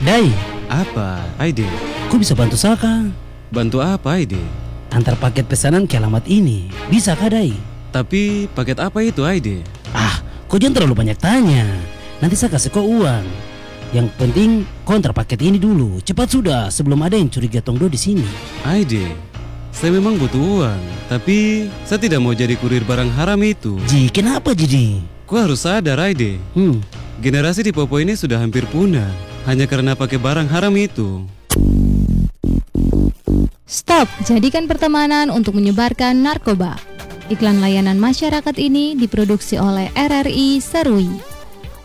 Dai, Apa, Aide? kau bisa bantu Saka? Bantu apa, Aide? Antar paket pesanan ke alamat ini. Bisa kah, Dai? Tapi paket apa itu, Aide? Kau jangan terlalu banyak tanya. Nanti saya kasih kau uang. Yang penting kau antar paket ini dulu. Cepat sudah sebelum ada yang curiga Tongdo di sini. Aide, saya memang butuh uang, tapi saya tidak mau jadi kurir barang haram itu. Ji, kenapa jadi? Kau harus sadar, Aide. Generasi di Popo ini sudah hampir punah hanya karena pakai barang haram itu. Stop, jadikan pertemanan untuk menyebarkan narkoba. Iklan layanan masyarakat ini diproduksi oleh RRI Serui.